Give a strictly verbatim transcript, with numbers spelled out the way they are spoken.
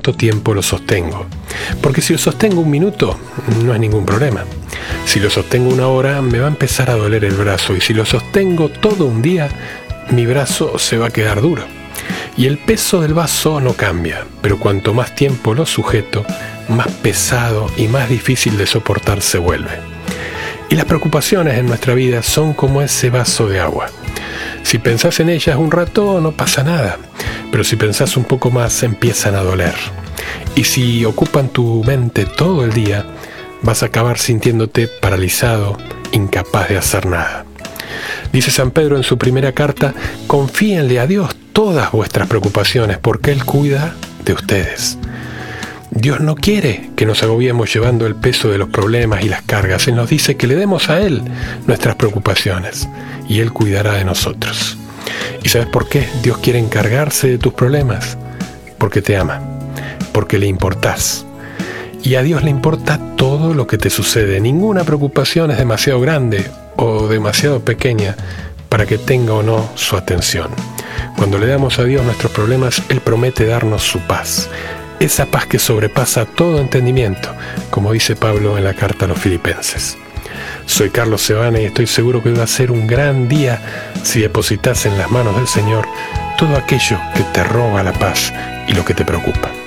cuánto tiempo lo sostengo. Porque si lo sostengo un minuto, no es ningún problema. Si lo sostengo una hora, me va a empezar a doler el brazo. Y si lo sostengo todo un día, mi brazo se va a quedar duro. Y el peso del vaso no cambia, pero cuanto más tiempo lo sujeto, más pesado y más difícil de soportar se vuelve. Y las preocupaciones en nuestra vida son como ese vaso de agua. Si pensás en ellas un rato, no pasa nada, pero si pensás un poco más, empiezan a doler. Y si ocupan tu mente todo el día, vas a acabar sintiéndote paralizado, incapaz de hacer nada. Dice San Pedro en su primera carta: confíenle a Dios todas vuestras preocupaciones, porque Él cuida de ustedes. Dios no quiere que nos agobiemos llevando el peso de los problemas y las cargas. Él nos dice que le demos a Él nuestras preocupaciones y Él cuidará de nosotros. ¿Y sabes por qué Dios quiere encargarse de tus problemas? Porque te ama, porque le importás. Y a Dios le importa todo lo que te sucede. Ninguna preocupación es demasiado grande o demasiado pequeña para que tenga o no su atención. Cuando le damos a Dios nuestros problemas, Él promete darnos su paz. Esa paz que sobrepasa todo entendimiento, como dice Pablo en la carta a los Filipenses. Soy Carlos Sebane y estoy seguro que va a ser un gran día si depositas en las manos del Señor todo aquello que te roba la paz y lo que te preocupa.